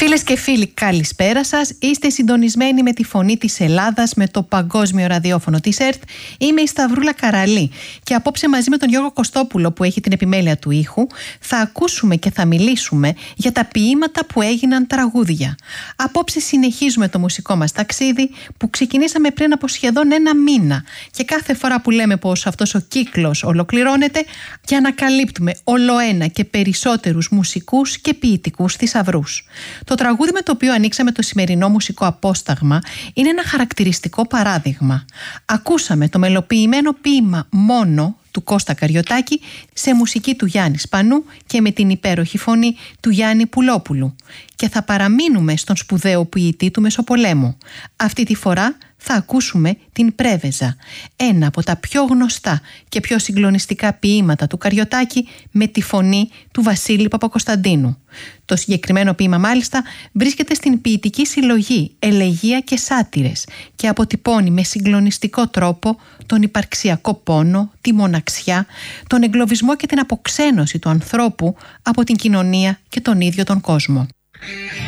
Φίλες και φίλοι, καλησπέρα σας. Είστε συντονισμένοι με τη Φωνή της Ελλάδας, με το παγκόσμιο ραδιόφωνο της ΕΡΤ. Είμαι η Σταυρούλα Καραλή και απόψε μαζί με τον Γιώργο Κωστόπουλο, που έχει την επιμέλεια του ήχου, θα ακούσουμε και θα μιλήσουμε για τα ποίηματα που έγιναν τραγούδια. Απόψε συνεχίζουμε το μουσικό μας ταξίδι που ξεκινήσαμε πριν από σχεδόν ένα μήνα, και κάθε φορά που λέμε πως αυτός ο κύκλος ολοκληρώνεται, και ανακαλύπτουμε ολοένα και περισσότερους μουσικούς και ποιητικούς θησαυρούς. Το τραγούδι με το οποίο ανοίξαμε το σημερινό μουσικό απόσταγμα είναι ένα χαρακτηριστικό παράδειγμα. Ακούσαμε το μελοποιημένο ποίημα «Μόνο» του Κώστα Καριωτάκη σε μουσική του Γιάννη Σπανού και με την υπέροχη φωνή του Γιάννη Πουλόπουλου. Και θα παραμείνουμε στον σπουδαίο ποιητή του Μεσοπολέμου. Αυτή τη φορά θα ακούσουμε την Πρέβεζα, ένα από τα πιο γνωστά και πιο συγκλονιστικά ποίηματα του Καριωτάκη, με τη φωνή του Βασίλη Παπακοσταντίνου. Το συγκεκριμένο ποίημα μάλιστα βρίσκεται στην ποιητική συλλογή «Ελεγεία και Σάτυρες» και αποτυπώνει με συγκλονιστικό τρόπο τον υπαρξιακό πόνο, τη μοναξιά, τον εγκλωβισμό και την αποξένωση του ανθρώπου από την κοινωνία και τον ίδιο τον κόσμο.